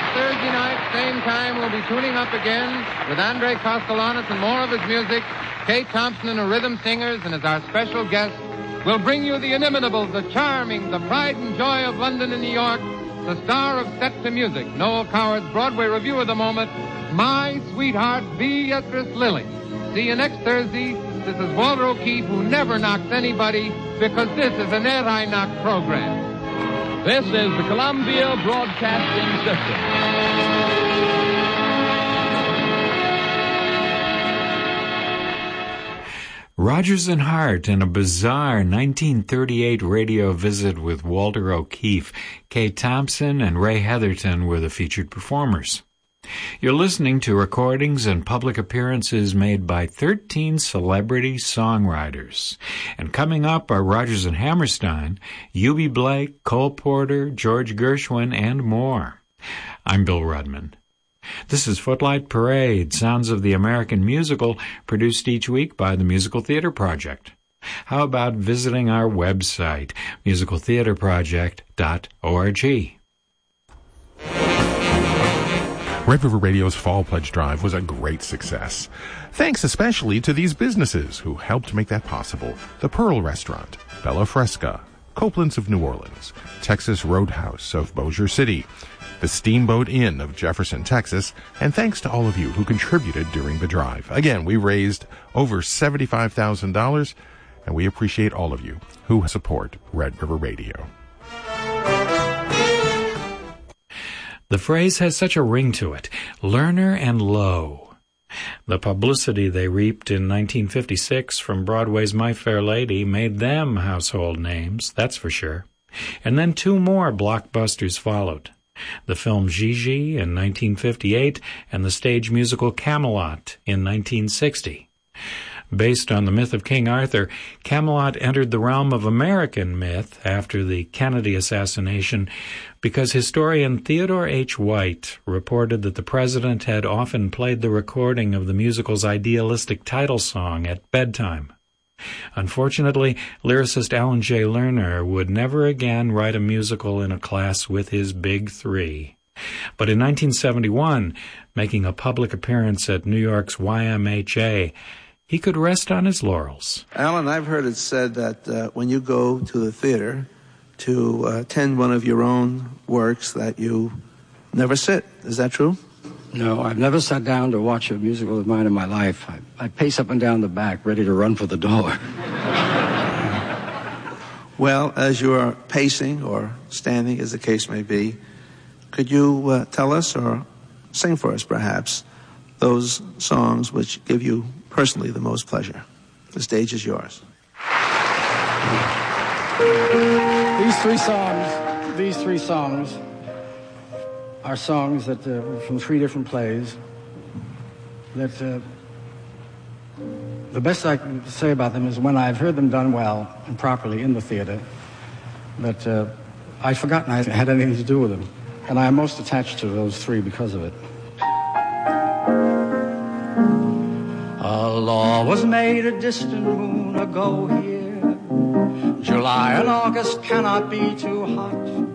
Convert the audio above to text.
Thursday night, same time, we'll be tuning up again with Andre Castellanos and more of his music. Kay Thompson and the Rhythm Singers, and as our special guest, we'll bring you the inimitable, the charming, the pride and joy of London and New York, the star of Set to Music, Noel Coward's Broadway review of the moment, My Sweetheart, Beatrice Lillie. See you next Thursday. This is Walter O'Keefe, who never knocks anybody, because this is an anti-knock program. This is the Columbia Broadcasting System. Rodgers and Hart in a bizarre 1938 radio visit with Walter O'Keefe. Kay Thompson and Ray Heatherton were the featured performers. You're listening to recordings and public appearances made by 13 celebrity songwriters. And coming up are Rodgers and Hammerstein, Eubie Blake, Cole Porter, George Gershwin, and more. I'm Bill Rudman. This is Footlight Parade, Sounds of the American Musical, produced each week by the Musical Theater Project. How about visiting our website, musicaltheaterproject.org? Red River Radio's Fall Pledge Drive was a great success. Thanks especially to these businesses who helped make that possible. The Pearl Restaurant, Bella Fresca, Copeland's of New Orleans, Texas Roadhouse of Bossier City, the Steamboat Inn of Jefferson, Texas, and thanks to all of you who contributed during the drive. Again, we raised over $75,000, and we appreciate all of you who support Red River Radio. The phrase has such a ring to it, Lerner and Lowe. The publicity they reaped in 1956 from Broadway's My Fair Lady made them household names, that's for sure. And then two more blockbusters followed. The film Gigi in 1958 and the stage musical Camelot in 1960. Based on the myth of King Arthur, Camelot entered the realm of American myth after the Kennedy assassination because historian Theodore H. White reported that the president had often played the recording of the musical's idealistic title song at bedtime. Unfortunately, lyricist Alan J. Lerner would never again write a musical in a class with his big three. But in 1971, making a public appearance at New York's YMHA, he could rest on his laurels. Alan, I've heard it said that when you go to the theater to attend one of your own works that you never sit. Is that true? No, I've never sat down to watch a musical of mine in my life. I pace up and down the back, ready to run for the door. Well, as you're pacing or standing, as the case may be, could you tell us or sing for us, perhaps, those songs which give you personally the most pleasure? The stage is yours. These three songs are songs that from three different plays that the best I can say about them is when I've heard them done well and properly in the theater, that I'd forgotten I had anything to do with them. And I am most attached to those three because of it. A law was made a distant moon ago here. July and August cannot be too hot.